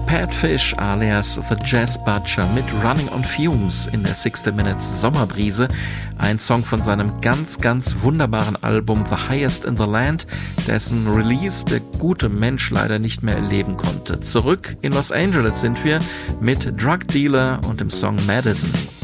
Pat Fish alias The Jazz Butcher mit Running on Fumes in der 60 Minutes Sommerbrise. Ein Song von seinem ganz, ganz wunderbaren Album The Highest in the Land, dessen Release der gute Mensch leider nicht mehr erleben konnte. Zurück in Los Angeles sind wir mit Drug Dealer und dem Song Madison.